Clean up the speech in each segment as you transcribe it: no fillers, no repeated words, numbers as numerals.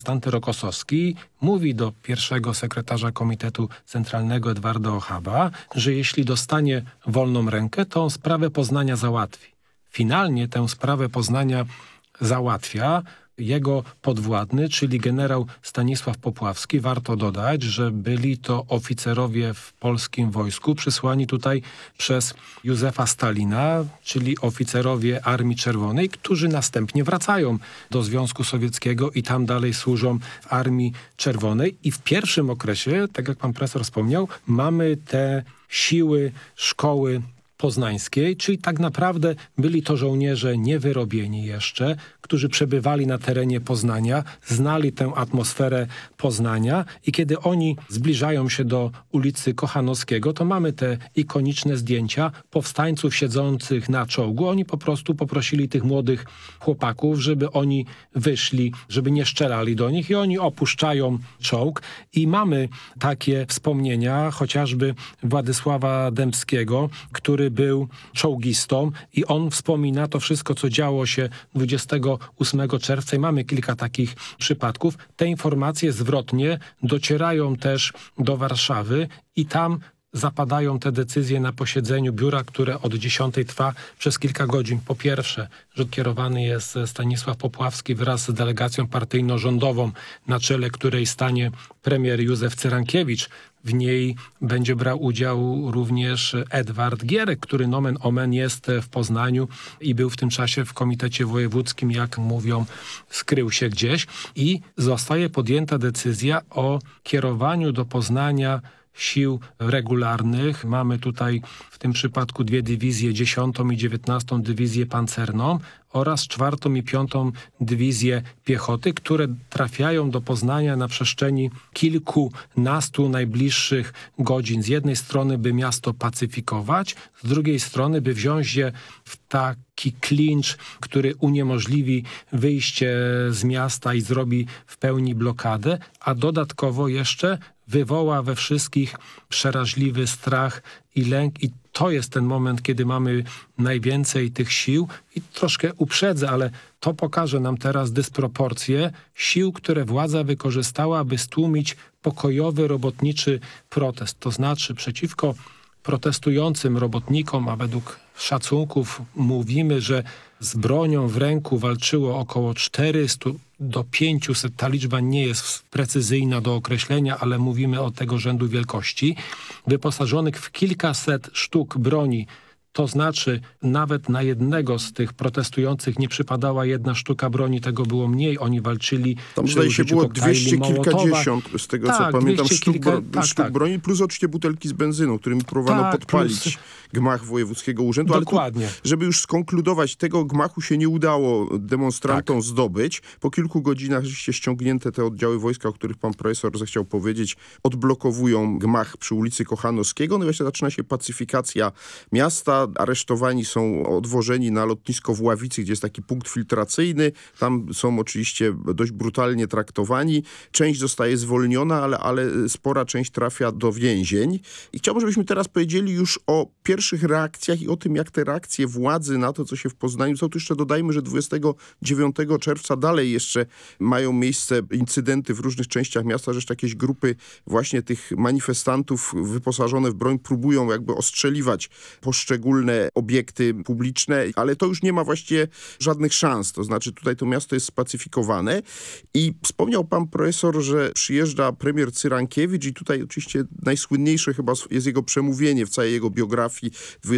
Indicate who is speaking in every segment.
Speaker 1: Stanty Rokosowski mówi do pierwszego sekretarza Komitetu Centralnego Edwarda Ochaba, że jeśli dostanie wolną rękę, to on sprawę Poznania załatwi. Finalnie tę sprawę Poznania załatwia jego podwładny, czyli generał Stanisław Popławski. Warto dodać, że byli to oficerowie w polskim wojsku przysłani tutaj przez Józefa Stalina, czyli oficerowie Armii Czerwonej, którzy następnie wracają do Związku Sowieckiego i tam dalej służą w Armii Czerwonej. I w pierwszym okresie, tak jak pan profesor wspomniał, mamy te siły szkoły poznańskiej, czyli tak naprawdę byli to żołnierze niewyrobieni jeszcze, którzy przebywali na terenie Poznania, znali tę atmosferę Poznania i kiedy oni zbliżają się do ulicy Kochanowskiego, to mamy te ikoniczne zdjęcia powstańców siedzących na czołgu. Oni po prostu poprosili tych młodych chłopaków, żeby oni wyszli, żeby nie strzelali do nich i oni opuszczają czołg i mamy takie wspomnienia chociażby Władysława Dębskiego, który był czołgistą i on wspomina to wszystko, co działo się 28 czerwca i mamy kilka takich przypadków. Te informacje zwrotnie docierają też do Warszawy i tam zapadają te decyzje na posiedzeniu biura, które od 10 trwa przez kilka godzin. Po pierwsze, że kierowany jest Stanisław Popławski wraz z delegacją partyjno-rządową, na czele której stanie premier Józef Cyrankiewicz. W niej będzie brał udział również Edward Gierek, który nomen omen jest w Poznaniu i był w tym czasie w Komitecie Wojewódzkim, jak mówią, skrył się gdzieś. I zostaje podjęta decyzja o kierowaniu do Poznania sił regularnych. Mamy tutaj w tym przypadku 2 dywizje, 10. i 19. dywizję pancerną oraz 4. i 5. dywizję piechoty, które trafiają do Poznania na przestrzeni kilkunastu najbliższych godzin. Z jednej strony, by miasto pacyfikować, z drugiej strony, by wziąć je w taki klincz, który uniemożliwi wyjście z miasta i zrobi w pełni blokadę, a dodatkowo jeszcze wywoła we wszystkich przeraźliwy strach i lęk i to jest ten moment, kiedy mamy najwięcej tych sił i troszkę uprzedzę, ale to pokaże nam teraz dysproporcje sił, które władza wykorzystała, by stłumić pokojowy, robotniczy protest. To znaczy przeciwko protestującym robotnikom, a według szacunków mówimy, że z bronią w ręku walczyło około 400 do 500. Ta liczba nie jest precyzyjna do określenia, ale mówimy o tego rzędu wielkości. Wyposażonych w kilkaset sztuk broni, to znaczy nawet na jednego z tych protestujących nie przypadała 1 sztuka broni, tego było mniej. Oni walczyli
Speaker 2: tam zdaje się było 200 kilkadziesiąt, z tego co pamiętam, sztuk broni, plus oczywiście butelki z benzyną, którymi próbowano podpalić gmach Wojewódzkiego Urzędu.
Speaker 1: Dokładnie.
Speaker 2: Ale tu, żeby już skonkludować, tego gmachu się nie udało demonstrantom zdobyć. Po kilku godzinach rzeczywiście ściągnięte te oddziały wojska, o których pan profesor zechciał powiedzieć, odblokowują gmach przy ulicy Kochanowskiego. No i właśnie zaczyna się pacyfikacja miasta. Aresztowani są odwożeni na lotnisko w Ławicy, gdzie jest taki punkt filtracyjny. Tam są oczywiście dość brutalnie traktowani. Część zostaje zwolniona, ale spora część trafia do więzień. I chciałbym, żebyśmy teraz powiedzieli już o pierwszych reakcjach i o tym, jak te reakcje władzy na to, co się w Poznaniu stało. Tu jeszcze dodajmy, że 29 czerwca dalej jeszcze mają miejsce incydenty w różnych częściach miasta, że jeszcze jakieś grupy właśnie tych manifestantów wyposażone w broń próbują jakby ostrzeliwać poszczególne obiekty publiczne, ale to już nie ma właściwie żadnych szans. To znaczy tutaj to miasto jest spacyfikowane i wspomniał pan profesor, że przyjeżdża premier Cyrankiewicz i tutaj oczywiście najsłynniejsze chyba jest jego przemówienie w całej jego biografii.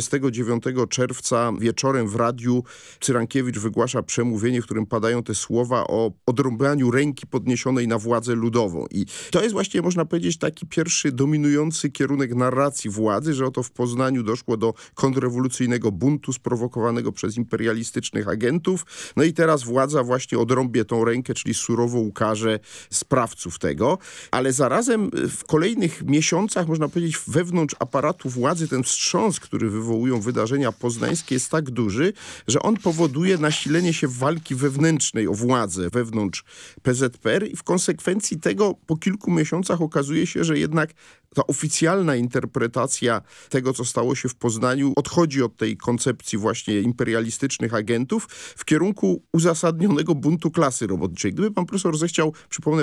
Speaker 2: 29 czerwca wieczorem w radiu Cyrankiewicz wygłasza przemówienie, w którym padają te słowa o odrąbaniu ręki podniesionej na władzę ludową. I to jest właściwie, można powiedzieć, taki pierwszy dominujący kierunek narracji władzy, że oto w Poznaniu doszło do kontrrewolucyjnego buntu sprowokowanego przez imperialistycznych agentów. No i teraz władza właśnie odrąbie tą rękę, czyli surowo ukarze sprawców tego. Ale zarazem w kolejnych miesiącach, można powiedzieć, wewnątrz aparatu władzy ten wstrząs, który wywołują wydarzenia poznańskie, jest tak duży, że on powoduje nasilenie się walki wewnętrznej o władzę wewnątrz PZPR i w konsekwencji tego po kilku miesiącach okazuje się, że jednak ta oficjalna interpretacja tego, co stało się w Poznaniu, odchodzi odchodzi od tej koncepcji właśnie imperialistycznych agentów w kierunku uzasadnionego buntu klasy robotniczej. Gdyby pan profesor zechciał, przypomnę